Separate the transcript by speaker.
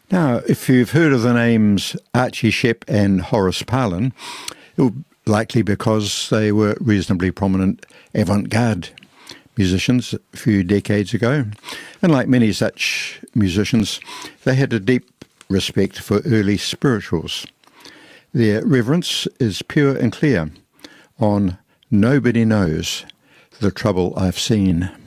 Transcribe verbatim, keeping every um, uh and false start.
Speaker 1: Now, if you've heard of the names Archie Shepp and Horace Parlan, it will likely because they were reasonably prominent avant-garde musicians a few decades ago. And like many such musicians, they had a deep respect for early spirituals. Their reverence is pure and clear on Nobody Knows the Trouble I've Seen.